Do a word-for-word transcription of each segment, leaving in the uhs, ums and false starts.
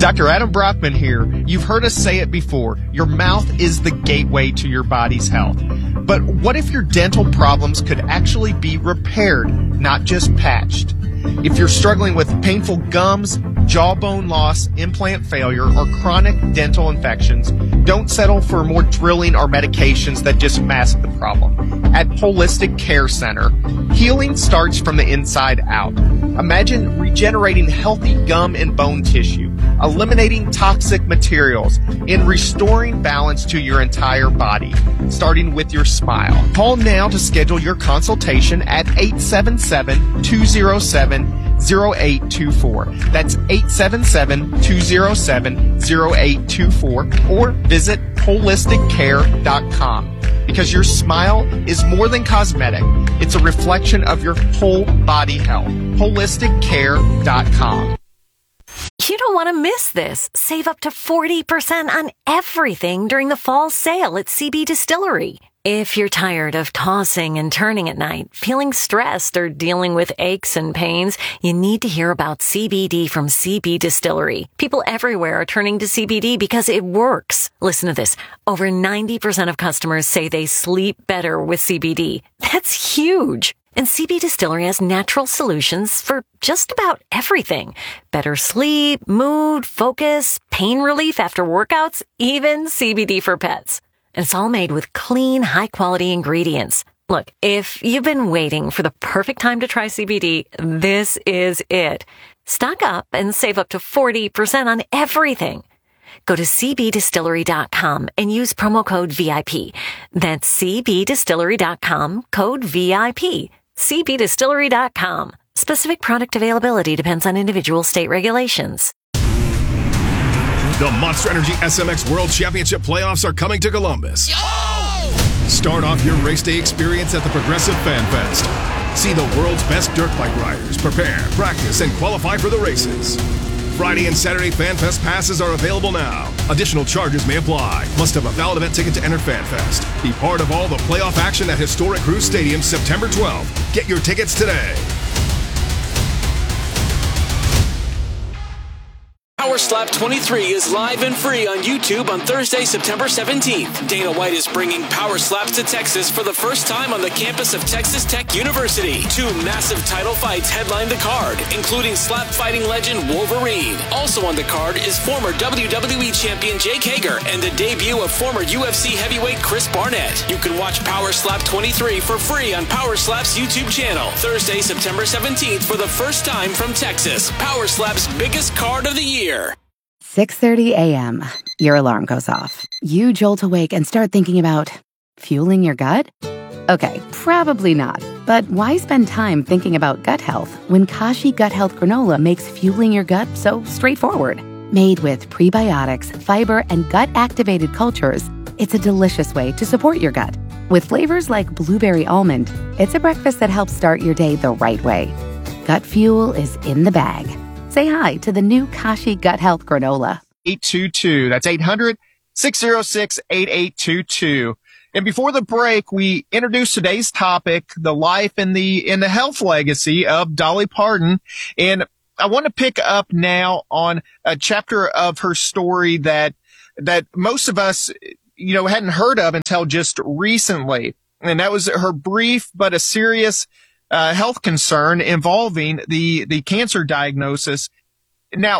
Doctor Adam Brockman here. You've heard us say it before. Your mouth is the gateway to your body's health. But what if your dental problems could actually be repaired, not just patched? If you're struggling with painful gums, jawbone loss, implant failure, or chronic dental infections, don't settle for more drilling or medications that just mask the problem. At Holistic Care Center, healing starts from the inside out. Imagine regenerating healthy gum and bone tissue, eliminating toxic materials, and restoring balance to your entire body, starting with your smile. Call now to schedule your consultation at eight seven seven, two zero seven, zero eight two four. That's eight seven seven, two zero seven, zero eight two four, or visit holistic care dot com. Because your smile is more than cosmetic. It's a reflection of your whole body health. holistic care dot com. You don't want to miss this. Save up to forty percent on everything during the fall sale at C B Distillery. If you're tired of tossing and turning at night, feeling stressed, or dealing with aches and pains, you need to hear about C B D from C B Distillery. People everywhere are turning to C B D because it works. Listen to this. Over ninety percent of customers say they sleep better with C B D. That's huge. And C B Distillery has natural solutions for just about everything. Better sleep, mood, focus, pain relief after workouts, even C B D for pets. And it's all made with clean, high-quality ingredients. Look, if you've been waiting for the perfect time to try C B D, this is it. Stock up and save up to forty percent on everything. Go to c b distillery dot com and use promo code V I P. That's c b distillery dot com, code V I P. c b distillery dot com. Specific product availability depends on individual state regulations. The Monster Energy S M X World Championship playoffs are coming to Columbus. Yo! Start off your race day experience at the Progressive Fan Fest. See the world's best dirt bike riders prepare, practice, and qualify for the races. Friday and Saturday Fan Fest passes are available now. Additional charges may apply. Must have a valid event ticket to enter Fan Fest. Be part of all the playoff action at historic Cruise Stadium September twelfth. Get your tickets today. Power Slap twenty-three is live and free on YouTube on Thursday, September seventeenth. Dana White is bringing Power Slaps to Texas for the first time on the campus of Texas Tech University. Two massive title fights headline the card, including slap fighting legend Wolverine. Also on the card is former W W E champion Jake Hager and the debut of former U F C heavyweight Chris Barnett. You can watch Power Slap twenty-three for free on Power Slap's YouTube channel. Thursday, September seventeenth for the first time from Texas. Power Slap's biggest card of the year. six thirty a.m. Your alarm goes off. You jolt awake and start thinking about fueling your gut? Okay, probably not. But why spend time thinking about gut health when Kashi Gut Health Granola makes fueling your gut so straightforward? Made with prebiotics, fiber, and gut-activated cultures, it's a delicious way to support your gut. With flavors like blueberry almond, it's a breakfast that helps start your day the right way. Gut fuel is in the bag. Say hi to the new Kashi Gut Health Granola. eight two two. That's eight hundred, six oh six, eight eight two two. And before the break, we introduced today's topic, the life and the, and the health legacy of Dolly Parton. And I want to pick up now on a chapter of her story that, that most of us, you know, hadn't heard of until just recently. And that was her brief but a serious Uh, health concern involving the, the cancer diagnosis. Now,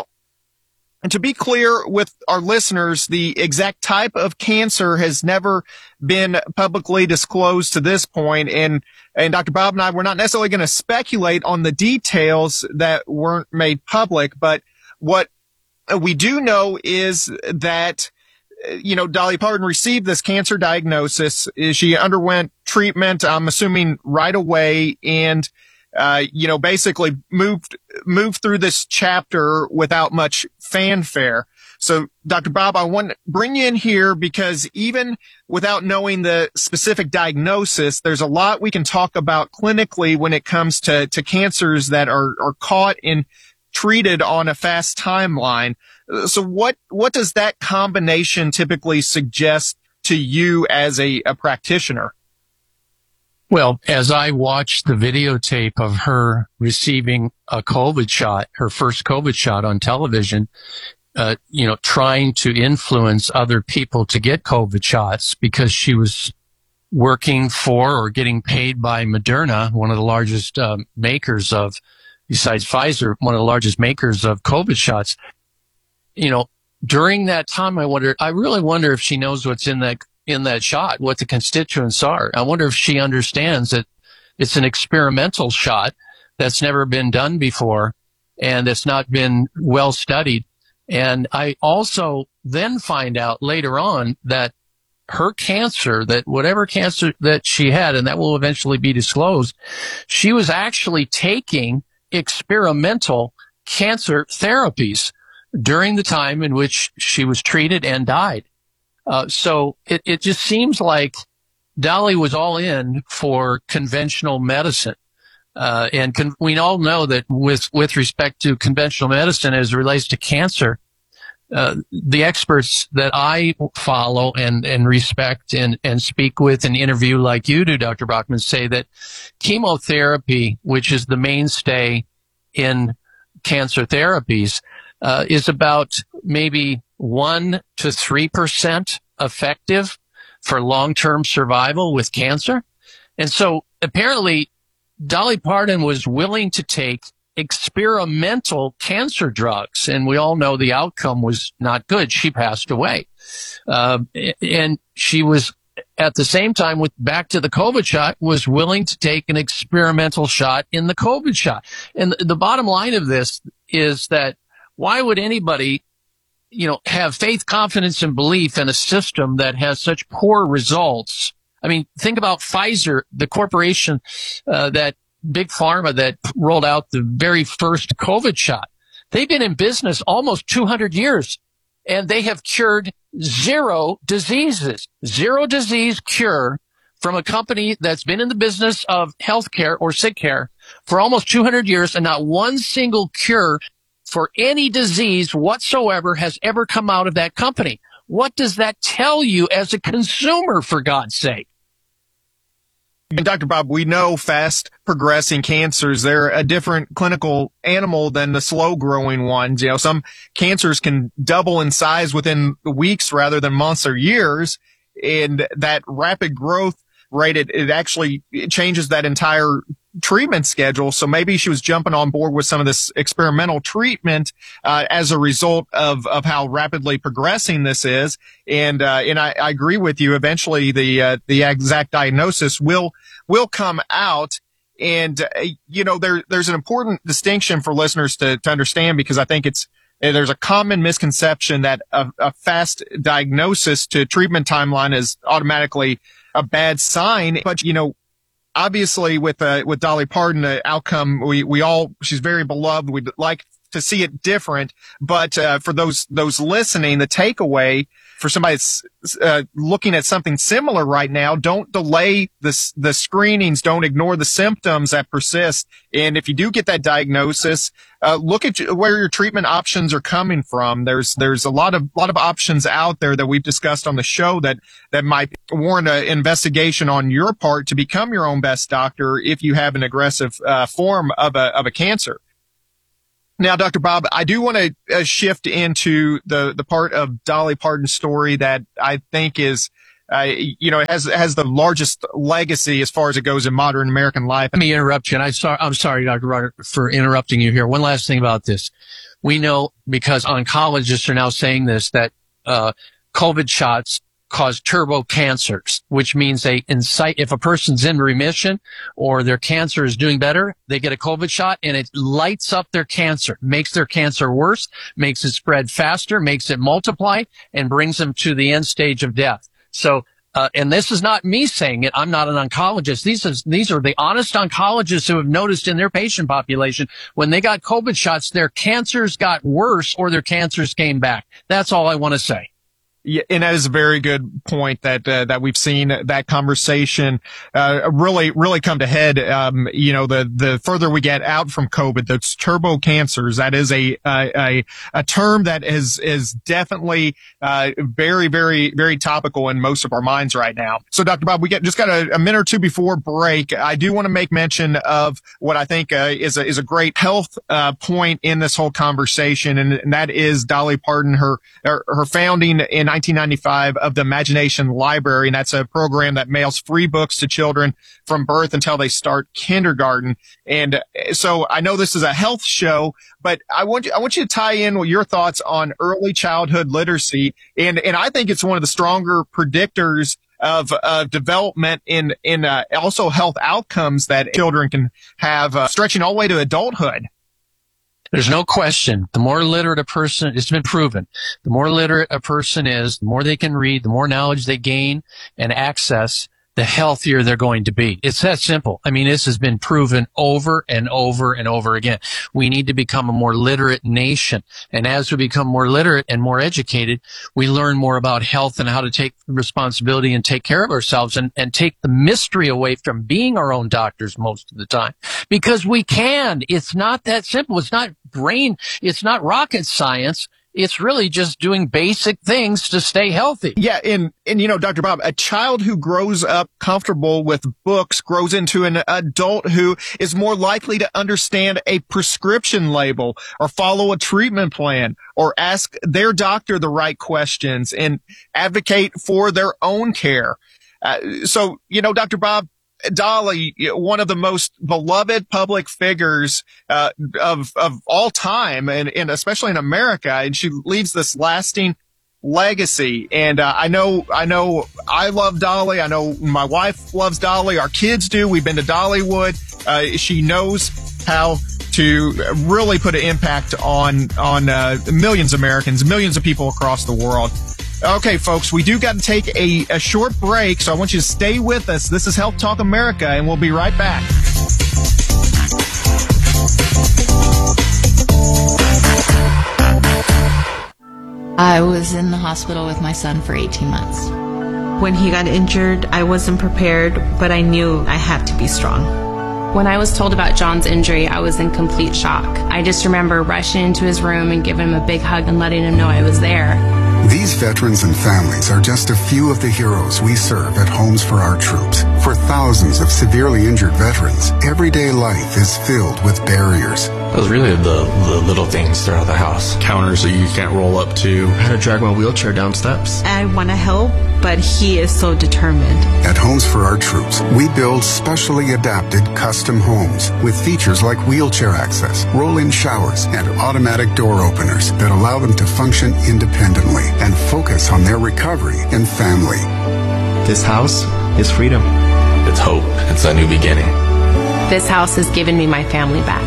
and to be clear with our listeners, the exact type of cancer has never been publicly disclosed to this point. And, and Doctor Bob and I, we're not necessarily going to speculate on the details that weren't made public, but what we do know is that, you know, Dolly Parton received this cancer diagnosis. She underwent treatment, I'm assuming right away, and, uh, you know, basically moved, moved through this chapter without much fanfare. So, Doctor Bob, I want to bring you in here because even without knowing the specific diagnosis, there's a lot we can talk about clinically when it comes to, to cancers that are, are caught and treated on a fast timeline. So what, what does that combination typically suggest to you as a, a practitioner? Well, as I watched the videotape of her receiving a COVID shot, her first COVID shot on television, uh, you know, trying to influence other people to get COVID shots because she was working for or getting paid by Moderna, one of the largest uh, makers of, besides Pfizer, one of the largest makers of COVID shots. You know, during that time, I wonder, I really wonder if she knows what's in that, in that shot, what the constituents are. I wonder if she understands that it's an experimental shot that's never been done before and that's not been well studied. And I also then find out later on that her cancer, that whatever cancer that she had, and that will eventually be disclosed, she was actually taking experimental cancer therapies during the time in which she was treated and died. Uh, so it, it just seems like Dolly was all in for conventional medicine. Uh, and con- we all know that with, with respect to conventional medicine as it relates to cancer, Uh, the experts that I follow and, and respect and, and speak with and interview like you do, Doctor Brockman, say that chemotherapy, which is the mainstay in cancer therapies, uh, is about maybe one to three percent effective for long-term survival with cancer. And so apparently Dolly Parton was willing to take experimental cancer drugs, and we all know the outcome was not good. She passed away. Uh, and she was, at the same time, with back to the COVID shot, was willing to take an experimental shot in the COVID shot. And the, the bottom line of this is that why would anybody, you know, have faith, confidence, and belief in a system that has such poor results? I mean, think about Pfizer, the corporation uh, that Big Pharma that rolled out the very first COVID shot. They've been in business almost two hundred years, and they have cured zero diseases, zero disease cure from a company that's been in the business of healthcare or sick care for almost two hundred years, and not one single cure for any disease whatsoever has ever come out of that company. What does that tell you as a consumer, for God's sake? And Doctor Bob, we know fast progressing cancers, they're a different clinical animal than the slow growing ones. You know, some cancers can double in size within weeks rather than months or years. And that rapid growth rate, it, it actually it changes that entire treatment schedule. So maybe she was jumping on board with some of this experimental treatment, uh, as a result of, of how rapidly progressing this is. And, uh, and I, I agree with you. Eventually the, uh, the exact diagnosis will, will come out. And, uh, you know, there, there's an important distinction for listeners to, to understand, because I think it's, there's a common misconception that a, a fast diagnosis to treatment timeline is automatically a bad sign. But, you know, obviously with, uh, with Dolly Parton, the outcome, we, we all, she's very beloved. We'd like to see it different. But, uh, for those, those listening, the takeaway for somebody that's, uh, looking at something similar right now, don't delay the, the screenings. Don't ignore the symptoms that persist. And if you do get that diagnosis, uh, look at where your treatment options are coming from. There's, there's a lot of, lot of options out there that we've discussed on the show that, that might warrant an investigation on your part to become your own best doctor if you have an aggressive, uh, form of a, of a cancer. Now, Doctor Bob, I do want to uh, shift into the, the part of Dolly Parton's story that I think is, uh, you know, has, has the largest legacy as far as it goes in modern American life. Let me interrupt you. And I sorry, I'm sorry, Doctor Roderick, for interrupting you here. One last thing about this. We know, because oncologists are now saying this, that, uh, COVID shots cause turbo cancers, which means they incite, if a person's in remission or their cancer is doing better, they get a COVID shot and it lights up their cancer, makes their cancer worse, makes it spread faster, makes it multiply, and brings them to the end stage of death. So, uh, and this is not me saying it. I'm not an oncologist. These is, these are the honest oncologists who have noticed in their patient population, when they got COVID shots, their cancers got worse or their cancers came back. That's all I want to say. Yeah, and that is a very good point that uh, that we've seen that conversation uh, really really come to head. Um, you know, the the further we get out from COVID, those turbo cancers, that is a a a term that is is definitely uh, very very very topical in most of our minds right now. So, Doctor Bob, we get just got a, a minute or two before break. I do want to make mention of what I think uh, is a is a great health uh, point in this whole conversation, and, and that is Dolly Parton, her her, her founding in nineteen ninety-five of the Imagination Library, and that's a program that mails free books to children from birth until they start kindergarten. And so I know this is a health show, but I want you, I want you to tie in with your thoughts on early childhood literacy, and and I think it's one of the stronger predictors of uh, development in in uh, also health outcomes that children can have, uh, stretching all the way to adulthood. There's no question. The more literate a person, it's been proven, the more literate a person is, the more they can read, the more knowledge they gain and access, the healthier they're going to be. It's that simple. I mean, this has been proven over and over and over again. We need to become a more literate nation. And as we become more literate and more educated, we learn more about health and how to take responsibility and take care of ourselves and, and take the mystery away from being our own doctors most of the time. Because we can. It's not that simple. It's not brain. It's not rocket science. It's really just doing basic things to stay healthy. Yeah, and, and you know, Doctor Bob, a child who grows up comfortable with books grows into an adult who is more likely to understand a prescription label or follow a treatment plan or ask their doctor the right questions and advocate for their own care. Uh, so, you know, Doctor Bob, Dolly, one of the most beloved public figures uh, of of all time, and, and especially in America, and she leaves this lasting legacy. And uh, I know, I know, I love Dolly. I know my wife loves Dolly. Our kids do. We've been to Dollywood. Uh, she knows how to really put an impact on on uh, millions of Americans, millions of people across the world. Okay, folks, we do got to take a, a short break, so I want you to stay with us. This is Health Talk America, and we'll be right back. I was in the hospital with my son for eighteen months. When he got injured, I wasn't prepared, but I knew I had to be strong. When I was told about John's injury, I was in complete shock. I just remember rushing into his room and giving him a big hug and letting him know I was there. These veterans and families are just a few of the heroes we serve at Homes for Our Troops. For thousands of severely injured veterans, everyday life is filled with barriers. It was really the, the little things throughout the house. Counters that you can't roll up to. How to drag my wheelchair down steps. I want to help, but he is so determined. At Homes for Our Troops, we build specially adapted custom homes with features like wheelchair access, roll-in showers, and automatic door openers that allow them to function independently and focus on their recovery and family. This house is freedom. It's hope. It's a new beginning. This house has given me my family back.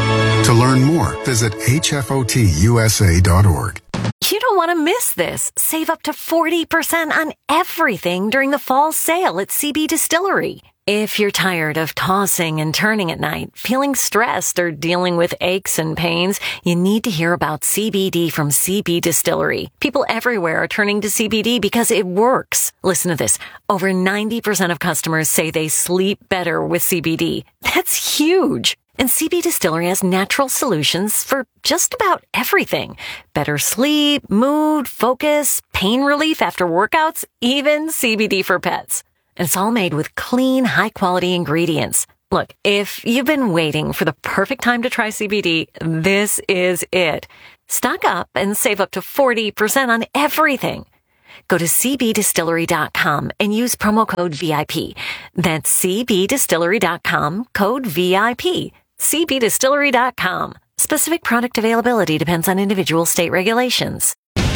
To learn more, visit H F O T U S A dot org. You don't want to miss this. Save up to forty percent on everything during the fall sale at C B Distillery. If you're tired of tossing and turning at night, feeling stressed, or dealing with aches and pains, you need to hear about C B D from C B Distillery. People everywhere are turning to C B D because it works. Listen to this. Over ninety percent of customers say they sleep better with C B D. That's huge. And C B Distillery has natural solutions for just about everything. Better sleep, mood, focus, pain relief after workouts, even C B D for pets. And it's all made with clean, high-quality ingredients. Look, if you've been waiting for the perfect time to try C B D, this is it. Stock up and save up to forty percent on everything. Go to C B distillery dot com and use promo code V I P. That's C B distillery dot com, code V I P. C B distillery dot com. Specific product availability depends on individual state regulations.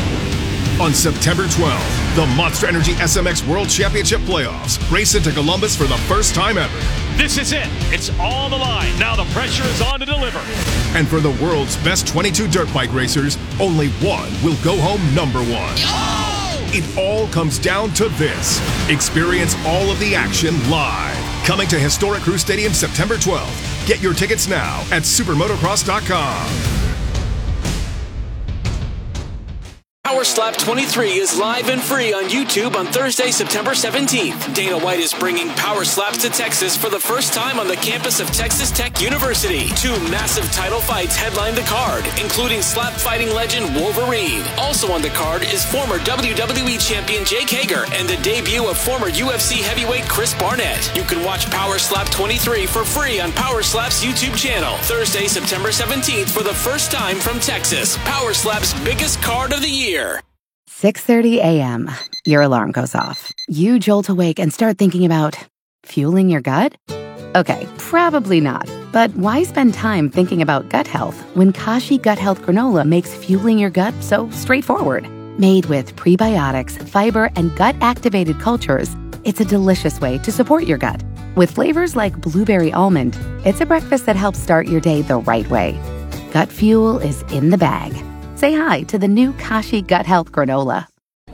On September twelfth, the Monster Energy S M X World Championship Playoffs race into Columbus for the first time ever. This is it. It's all the line. Now the pressure is on to deliver. And for the world's best twenty-two dirt bike racers, only one will go home number one. Oh! It all comes down to this. Experience all of the action live. Coming to historic Crew Stadium September twelfth. Get your tickets now at super motocross dot com. Power Slap twenty-three is live and free on YouTube on Thursday, September seventeenth. Dana White is bringing Power Slaps to Texas for the first time on the campus of Texas Tech University. Two massive title fights headline the card, including slap fighting legend Wolverine. Also on the card is former W W E champion Jake Hager and the debut of former U F C heavyweight Chris Barnett. You can watch Power Slap twenty-three for free on Power Slap's YouTube channel. Thursday, September seventeenth for the first time from Texas. Power Slap's biggest card of the year. six thirty a.m. Your alarm goes off. You jolt awake and start thinking about fueling your gut? Okay, probably not. But why spend time thinking about gut health when Kashi Gut Health Granola makes fueling your gut so straightforward? Made with prebiotics, fiber, and gut-activated cultures, it's a delicious way to support your gut. With flavors like blueberry almond, it's a breakfast that helps start your day the right way. Gut fuel is in the bag. Say hi to the new Kashi Gut Health Granola.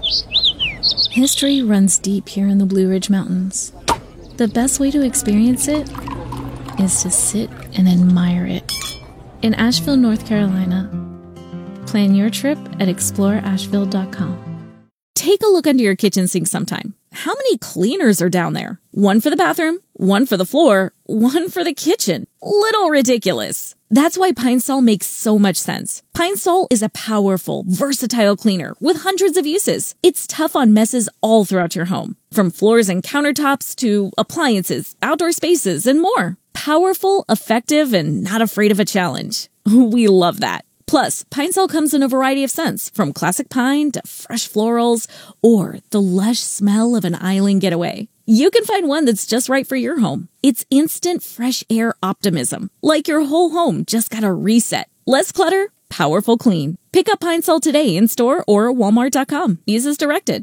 History runs deep here in the Blue Ridge Mountains. The best way to experience it is to sit and admire it. In Asheville, North Carolina, plan your trip at explore asheville dot com. Take a look under your kitchen sink sometime. How many cleaners are down there? One for the bathroom, one for the floor, one for the kitchen. Little ridiculous. That's why Pine Sol makes so much sense. Pine Sol is a powerful, versatile cleaner with hundreds of uses. It's tough on messes all throughout your home, from floors and countertops to appliances, outdoor spaces, and more. Powerful, effective, and not afraid of a challenge. We love that. Plus, Pine Sol comes in a variety of scents, from classic pine to fresh florals, or the lush smell of an island getaway. You can find one that's just right for your home. It's instant fresh air optimism, like your whole home just got a reset. Less clutter, powerful clean. Pick up Pine Sol today in store or walmart dot com. Use as directed.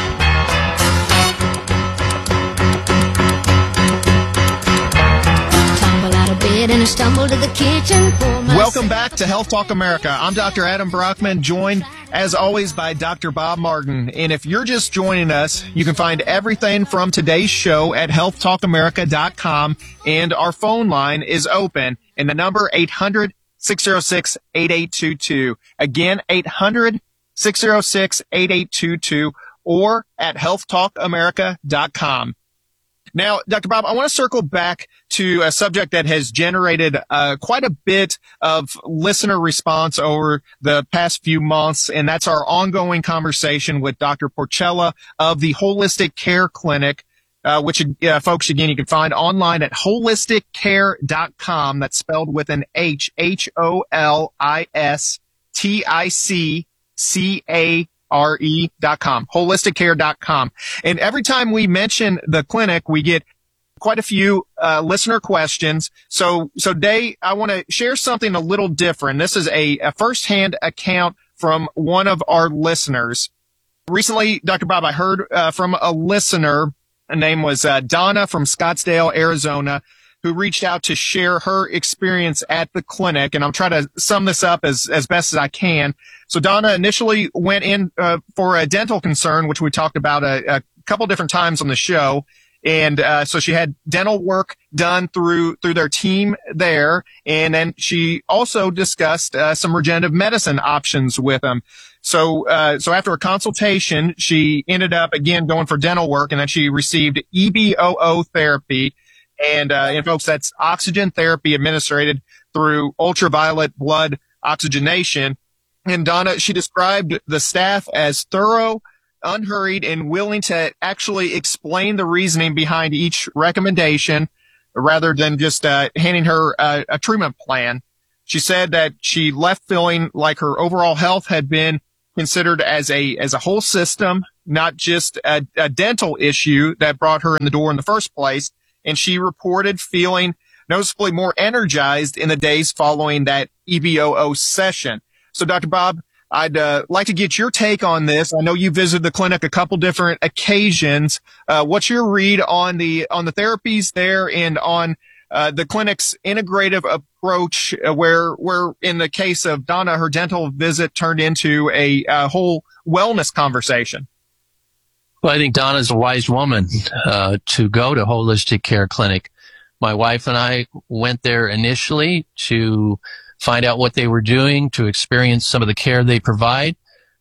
And I stumbled to the kitchen for my Welcome back to Health Talk America. I'm Doctor Adam Brockman, joined as always by Doctor Bob Martin. And if you're just joining us, you can find everything from today's show at health talk america dot com, and our phone line is open, and the number eight hundred, six oh six, eight eight two two. Again, eight hundred, six oh six, eight eight two two, or at health talk america dot com. Now, Doctor Bob, I want to circle back to a subject that has generated uh, quite a bit of listener response over the past few months, and that's our ongoing conversation with Doctor Porchella of the Holistic Care Clinic, uh, which, uh, folks, again, you can find online at holistic care dot com. That's spelled with an H, H O L I S T I C C A R E dot com, holistic care dot com. And every time we mention the clinic, we get quite a few uh, listener questions. So, so Day, I want to share something a little different. This is a, a firsthand account from one of our listeners. Recently, Doctor Bob, I heard uh, from a listener. Her name was uh, Donna from Scottsdale, Arizona, who reached out to share her experience at the clinic. And I'm trying to sum this up as, as best as I can. So Donna initially went in uh, for a dental concern, which we talked about a, a couple different times on the show. And uh, so she had dental work done through through their team there. And then she also discussed uh, some regenerative medicine options with them. So uh, so after a consultation, she ended up, again, going for dental work, and then she received E B O O therapy. And, uh, and folks, that's oxygen therapy administered through ultraviolet blood oxygenation. And Donna, she described the staff as thorough, unhurried, and willing to actually explain the reasoning behind each recommendation rather than just, uh, handing her a, a treatment plan. She said that she left feeling like her overall health had been considered as a, as a whole system, not just a, a dental issue that brought her in the door in the first place. And she reported feeling noticeably more energized in the days following that E B O O session. So, Doctor Bob, I'd uh, like to get your take on this. I know you visited the clinic a couple different occasions. Uh, what's your read on the on the therapies there and on uh, the clinic's integrative approach, uh, where where in the case of Donna, her dental visit turned into a, a whole wellness conversation? Well, I think Donna's a wise woman uh, to go to Holistic Care Clinic. My wife and I went there initially to find out what they were doing, to experience some of the care they provide.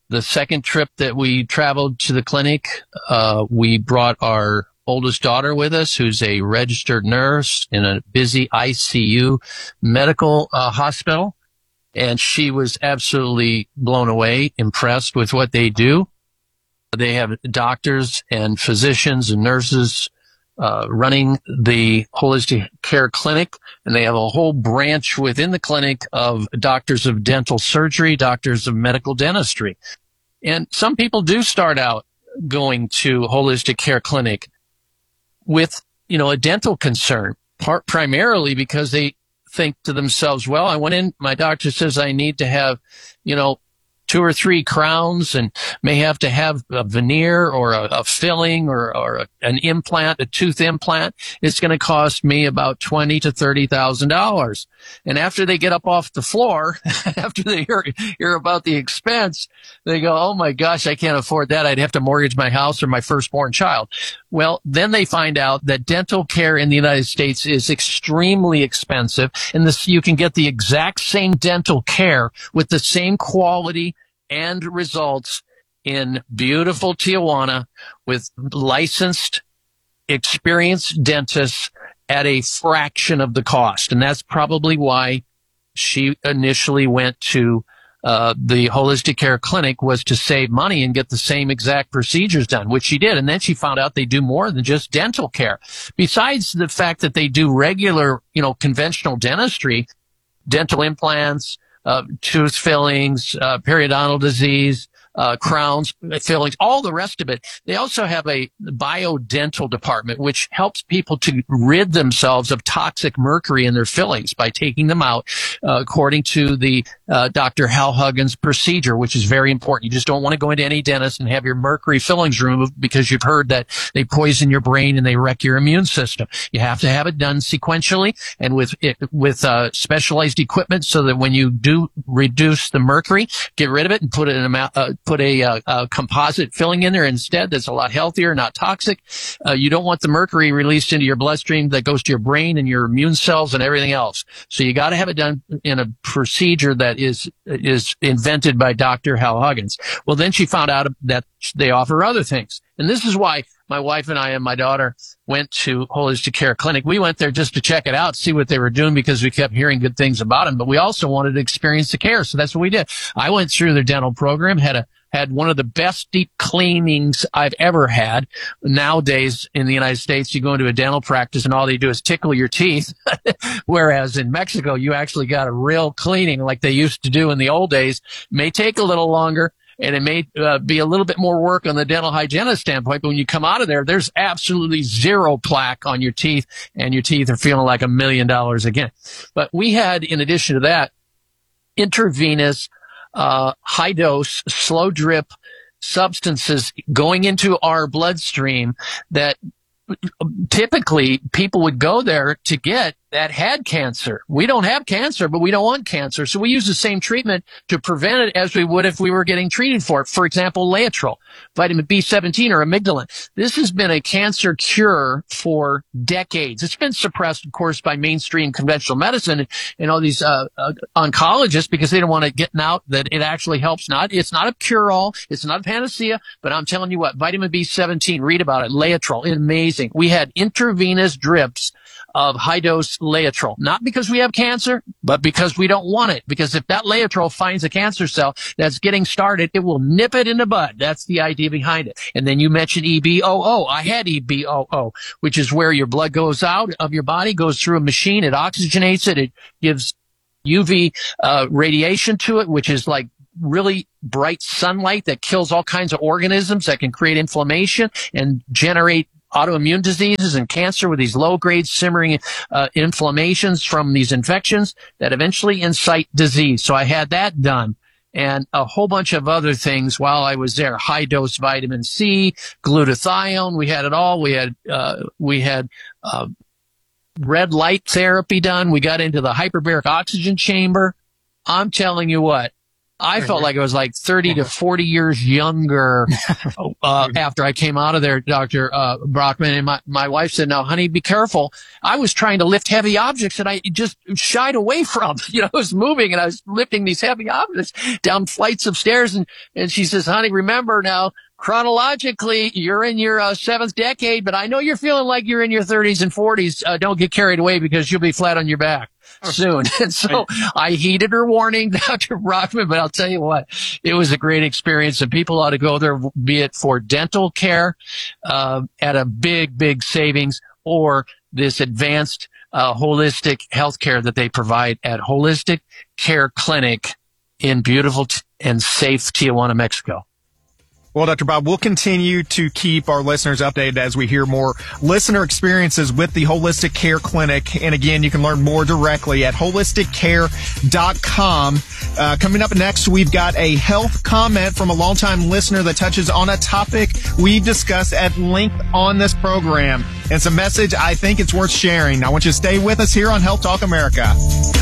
The second trip that we traveled to the clinic, uh, we brought our oldest daughter with us, who's a registered nurse in a busy I C U medical uh, hospital. And she was absolutely blown away, impressed with what they do. They have doctors and physicians and nurses uh, running the holistic care clinic, and they have a whole branch within the clinic of doctors of dental surgery, doctors of medical dentistry. And some people do start out going to holistic care clinic with, you know, a dental concern, part primarily because they think to themselves, well, I went in, my doctor says I need to have, you know, two or three crowns and may have to have a veneer or a, a filling or, or a, an implant, a tooth implant. It's going to cost me about twenty to thirty thousand dollars. And after they get up off the floor, after they hear, hear about the expense, they go, oh my gosh, I can't afford that. I'd have to mortgage my house or my firstborn child. Well, then they find out that dental care in the United States is extremely expensive, and this, you can get the exact same dental care with the same quality and results in beautiful Tijuana with licensed, experienced dentists at a fraction of the cost. And that's probably why she initially went to uh the holistic care clinic, was to save money and get the same exact procedures done, which she did. And then she found out they do more than just dental care. Besides the fact that they do regular, you know, conventional dentistry, dental implants, uh tooth fillings, uh periodontal disease, uh crowns, fillings, all the rest of it. They also have a biodental department, which helps people to rid themselves of toxic mercury in their fillings by taking them out, uh, according to the uh Doctor Hal Huggins procedure, which is very important. You just don't want to go into any dentist and have your mercury fillings removed because you've heard that they poison your brain and they wreck your immune system. You have to have it done sequentially and with it, with uh specialized equipment, so that when you do reduce the mercury, get rid of it and put it in a uh, put a, uh, a composite filling in there instead that's a lot healthier, not toxic. Uh, you don't want the mercury released into your bloodstream that goes to your brain and your immune cells and everything else. So you got to have it done in a procedure that is is invented by Doctor Hal Huggins. Well, then she found out that they offer other things. And this is why my wife and I and my daughter went to Holistic Care Clinic. We went there just to check it out, see what they were doing, because we kept hearing good things about them. But we also wanted to experience the care, so that's what we did. I went through their dental program, had a had one of the best deep cleanings I've ever had. Nowadays in the United States, you go into a dental practice and all they do is tickle your teeth. Whereas in Mexico, you actually got a real cleaning like they used to do in the old days. It may take a little longer, and it may uh, be a little bit more work on the dental hygienist standpoint, but when you come out of there, there's absolutely zero plaque on your teeth, and your teeth are feeling like a million dollars again. But we had, in addition to that, intravenous, uh, high dose, slow drip substances going into our bloodstream that typically people would go there to get that had cancer. We don't have cancer, but we don't want cancer. So we use the same treatment to prevent it as we would if we were getting treated for it. For example, Laetrile, vitamin B seventeen or amygdalin. This has been a cancer cure for decades. It's been suppressed, of course, by mainstream conventional medicine and all these uh, uh, oncologists because they don't want to get out that it actually helps. Not, it's not a cure-all. It's not a panacea, but I'm telling you what, vitamin B seventeen, read about it. Laetrile, amazing. We had intravenous drips of high-dose Laetrile, not because we have cancer, but because we don't want it. Because if that Laetrile finds a cancer cell that's getting started, it will nip it in the bud. That's the idea behind it. And then you mentioned E B O O. I had E B O O, which is where your blood goes out of your body, goes through a machine, it oxygenates it, it gives U V uh, radiation to it, which is like really bright sunlight that kills all kinds of organisms that can create inflammation and generate autoimmune diseases and cancer with these low-grade simmering uh, inflammations from these infections that eventually incite disease. So I had that done and a whole bunch of other things while I was there. High-dose vitamin C, glutathione, we had it all. We had uh, we had uh, red light therapy done. We got into the hyperbaric oxygen chamber. I'm telling you what, I felt like I was like thirty to forty years younger uh, after I came out of there, Doctor Uh, Brockman. And my, my wife said, now, honey, be careful. I was trying to lift heavy objects that I just shied away from. You know, I was moving and I was lifting these heavy objects down flights of stairs. And, and she says, honey, remember now, chronologically, you're in your uh, seventh decade, but I know you're feeling like you're in your thirties and forties. Uh, don't get carried away because you'll be flat on your back soon. And so I heeded her warning, Doctor Brockman, but I'll tell you what, it was a great experience and people ought to go there, be it for dental care, uh, at a big, big savings or this advanced, uh, holistic health care that they provide at Holistic Care Clinic in beautiful t- and safe Tijuana, Mexico. Well, Doctor Bob, we'll continue to keep our listeners updated as we hear more listener experiences with the Holistic Care Clinic. And again, you can learn more directly at holistic care dot com. Uh, coming up next, we've got a health comment from a longtime listener that touches on a topic we've discussed at length on this program. And it's a message I think it's worth sharing. I want you to stay with us here on Health Talk America.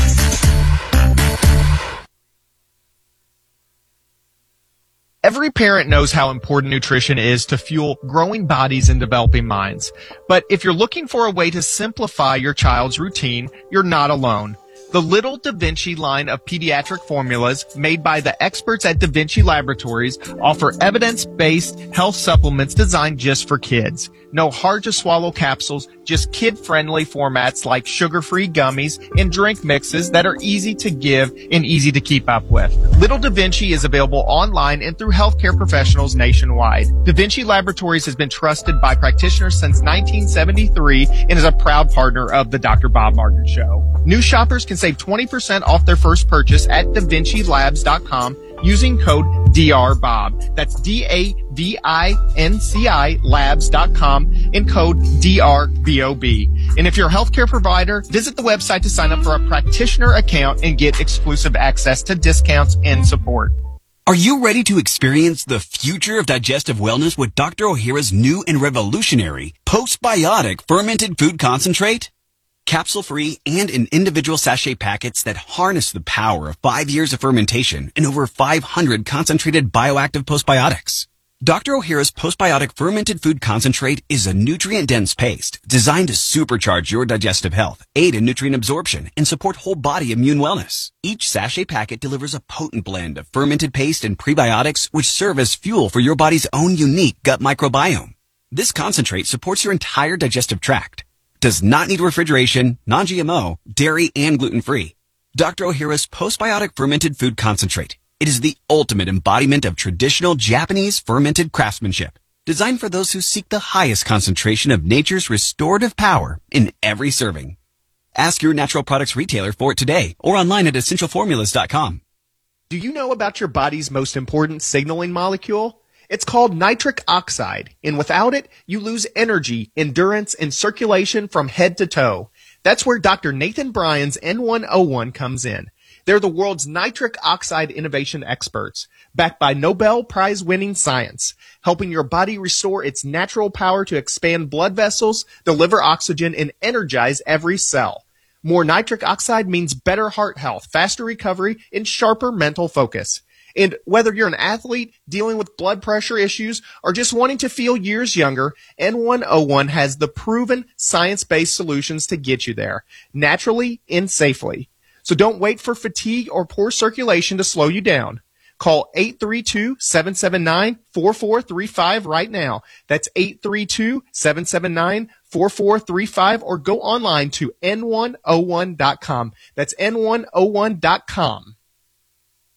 Every parent knows how important nutrition is to fuel growing bodies and developing minds. But if you're looking for a way to simplify your child's routine, you're not alone. The Little Da Vinci line of pediatric formulas made by the experts at Da Vinci Laboratories offer evidence-based health supplements designed just for kids. No hard-to-swallow capsules, just kid-friendly formats like sugar-free gummies and drink mixes that are easy to give and easy to keep up with. Little Da Vinci is available online and through healthcare professionals nationwide. Da Vinci Laboratories has been trusted by practitioners since nineteen seventy-three and is a proud partner of the Doctor Bob Martin Show. New shoppers can save twenty percent off their first purchase at da vinci labs dot com using code D R Bob. That's D A V I N C I labs dot com and code D R B O B. And if you're a healthcare provider, visit the website to sign up for a practitioner account and get exclusive access to discounts and support. Are you ready to experience the future of digestive wellness with Doctor Ohhira's new and revolutionary postbiotic fermented food concentrate? Capsule-free and in individual sachet packets that harness the power of five years of fermentation and over five hundred concentrated bioactive postbiotics. Doctor Ohhira's postbiotic fermented food concentrate is a nutrient-dense paste designed to supercharge your digestive health, aid in nutrient absorption, and support whole body immune wellness. Each sachet packet delivers a potent blend of fermented paste and prebiotics which serve as fuel for your body's own unique gut microbiome. This concentrate supports your entire digestive tract. Does not need refrigeration, non-G M O, dairy, and gluten-free. Doctor Ohhira's postbiotic fermented food concentrate. It is the ultimate embodiment of traditional Japanese fermented craftsmanship, designed for those who seek the highest concentration of nature's restorative power in every serving. Ask your natural products retailer for it today or online at essential formulas dot com. Do you know about your body's most important signaling molecule? It's called nitric oxide, and without it, you lose energy, endurance, and circulation from head to toe. That's where Doctor Nathan Bryan's N one oh one comes in. They're the world's nitric oxide innovation experts, backed by Nobel Prize-winning science, helping your body restore its natural power to expand blood vessels, deliver oxygen, and energize every cell. More nitric oxide means better heart health, faster recovery, and sharper mental focus. And whether you're an athlete dealing with blood pressure issues or just wanting to feel years younger, N one oh one has the proven science-based solutions to get you there, naturally and safely. So don't wait for fatigue or poor circulation to slow you down. Call eight three two, seven seven nine, four four three five right now. That's eight three two, seven seven nine, four four three five or go online to N one oh one dot com. That's N one oh one dot com.